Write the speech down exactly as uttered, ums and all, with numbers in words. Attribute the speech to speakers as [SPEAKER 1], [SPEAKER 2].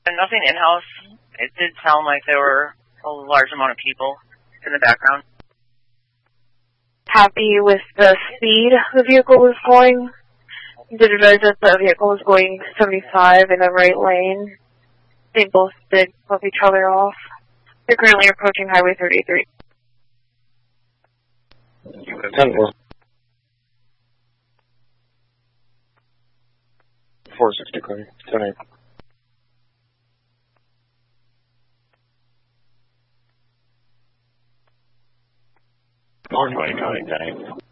[SPEAKER 1] Nothing in-house. It did sound like there were a large amount of people in the background.
[SPEAKER 2] Happy with the speed the vehicle was going. Did advise that the vehicle was going seventy-five in the right lane. They both did flip each other off. They're currently approaching Highway thirty-three.
[SPEAKER 3] ten four. four sixty, clear. ten eight.
[SPEAKER 4] four twenty, ten eight.